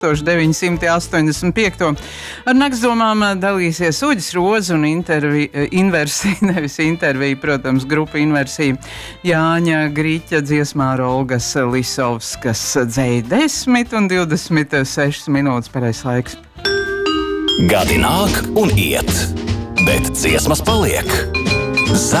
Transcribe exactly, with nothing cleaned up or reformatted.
deviņsimt astoņdesmit piekto Ar naktsdomām dalīsies Uģis Roze un intervi, inversija, nevis intervija, protams, grupa inversija Jāņa Grīķa dziesmā ar Olgas Lisovskas dzēja desmit un divdesmit sešas minūtes pareizais laiks. Gadi nāk un iet, bet dziesmas paliek.